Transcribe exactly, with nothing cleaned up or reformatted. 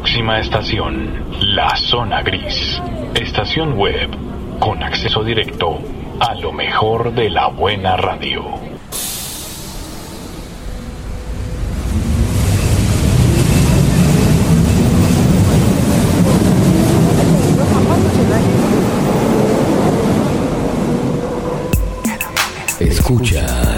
Próxima estación, La Zona Gris. Estación web con acceso directo a lo mejor de la buena radio. Escucha